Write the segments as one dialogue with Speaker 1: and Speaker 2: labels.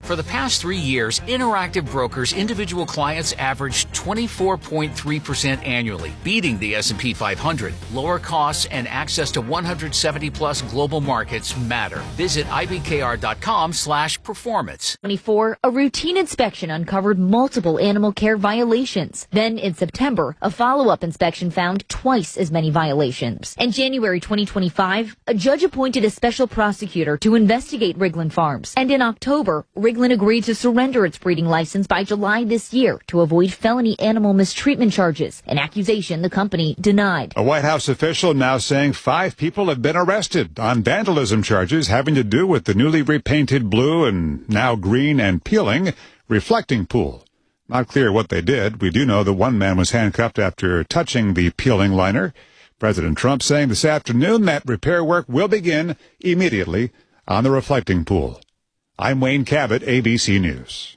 Speaker 1: For the past 3 years, Interactive Brokers individual clients averaged 24.3% annually, beating the S&P 500. Lower costs and access to 170-plus global markets matter. Visit ibkr.com/performance.
Speaker 2: 24, a routine inspection uncovered multiple animal care violations. Then in September, a follow-up inspection found twice as many violations. In January 2025, a judge appointed a special prosecutor to investigate Rigland Farms. And in October, Rigland agreed to surrender its breeding license by July this year to avoid felony animal mistreatment charges, an accusation the company denied.
Speaker 3: A White House official now saying 5 people have been arrested on vandalism charges having to do with the newly repainted blue and now green and peeling reflecting pool. Not clear what they did. We do know that one man was handcuffed after touching the peeling liner. President Trump saying this afternoon that repair work will begin immediately on the reflecting pool. I'm Wayne Cabot, ABC News.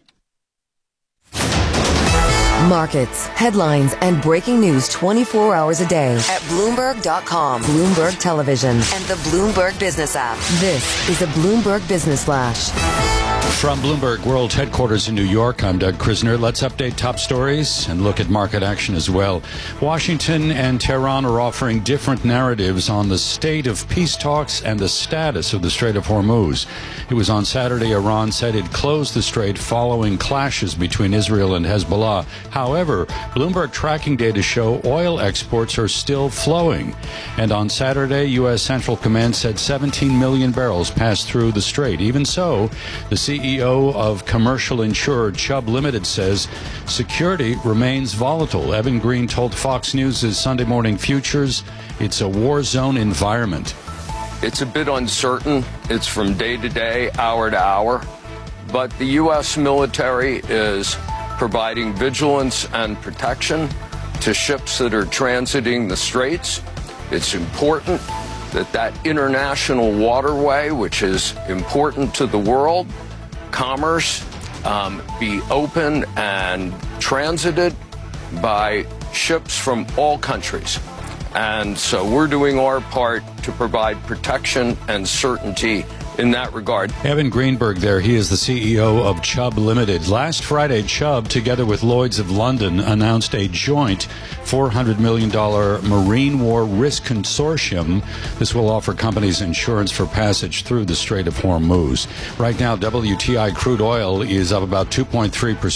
Speaker 4: Markets, headlines, and breaking news 24 hours a day at Bloomberg.com, Bloomberg Television, and the Bloomberg Business app. This is the Bloomberg Business Flash.
Speaker 5: From Bloomberg World Headquarters in New York, I'm Doug Krisner. Let's update top stories and look at market action as well. Washington and Tehran are offering different narratives on the state of peace talks and the status of the Strait of Hormuz. It was on Saturday Iran said it closed the strait following clashes between Israel and Hezbollah. However, Bloomberg tracking data show oil exports are still flowing. And on Saturday, U.S. Central Command said 17 million barrels passed through the strait. Even so, the CEO of commercial insurer Chubb Limited says security remains volatile. Evan Green told Fox News' Sunday Morning Futures it's a war zone environment.
Speaker 6: It's a bit uncertain. It's from day to day, hour to hour. But the U.S. military is providing vigilance and protection to ships that are transiting the straits. It's important that international waterway, which is important to the world, commerce, be open and transited by ships from all countries. And so we're doing our part to provide protection and certainty in that regard.
Speaker 5: Evan Greenberg there. He is the CEO of Chubb Limited. Last Friday, Chubb, together with Lloyd's of London, announced a joint $400 million Marine War Risk Consortium. This will offer companies insurance for passage through the Strait of Hormuz. Right now, WTI crude oil is up about 2.3%,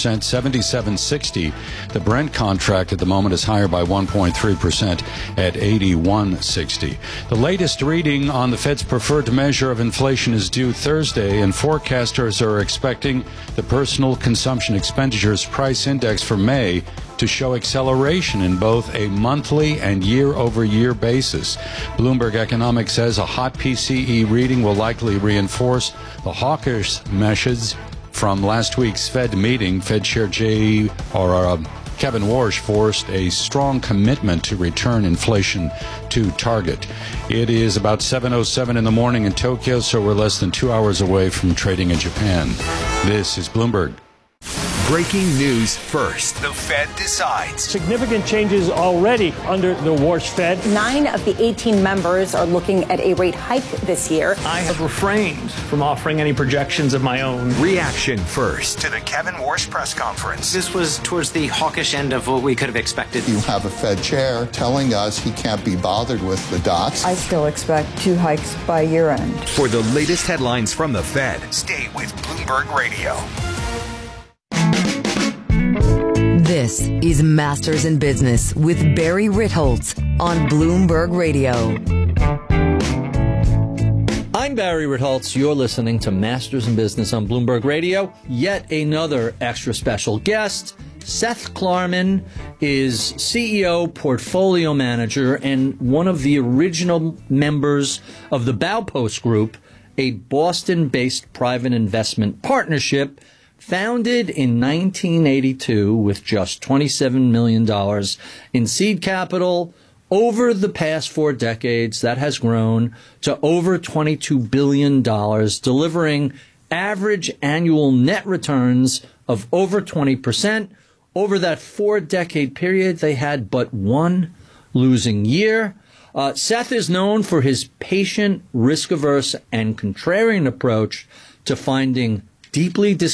Speaker 5: $77.60. The Brent contract at the moment is higher by 1.3% at $81.60. The latest reading on the Fed's preferred measure of inflation is due Thursday, and forecasters are expecting the personal consumption expenditures price index for May to show acceleration in both a monthly and year-over-year basis. Bloomberg Economics says a hot PCE reading will likely reinforce the hawkish message from last week's Fed meeting. Fed Chair Kevin Warsh forced a strong commitment to return inflation to target. It is about 7:07 in the morning in Tokyo, so we're less than 2 hours away from trading in Japan. This is Bloomberg.
Speaker 7: Breaking news first. The Fed decides.
Speaker 8: Significant changes already under the Warsh Fed.
Speaker 9: 9 of the 18 members are looking at a rate hike this year.
Speaker 8: I have refrained from offering any projections of my own.
Speaker 7: Reaction first to the Kevin Warsh press conference.
Speaker 10: This was towards the hawkish end of what we could have expected.
Speaker 11: You have a Fed chair telling us he can't be bothered with the dots.
Speaker 12: I still expect 2 hikes by year end.
Speaker 7: For the latest headlines from the Fed, stay with Bloomberg Radio.
Speaker 4: This is Masters in Business with Barry Ritholtz on Bloomberg Radio.
Speaker 13: I'm Barry Ritholtz. You're listening to Masters in Business on Bloomberg Radio. Yet another extra special guest. Seth Klarman is CEO, portfolio manager, and one of the original members of the Baupost Group, a Boston-based private investment partnership founded in 1982 with just $27 million in seed capital. Over the past 4 decades, that has grown to over $22 billion, delivering average annual net returns of over 20%. Over that 4-decade period, they had but one losing year. Seth is known for his patient, risk-averse, and contrarian approach to finding deeply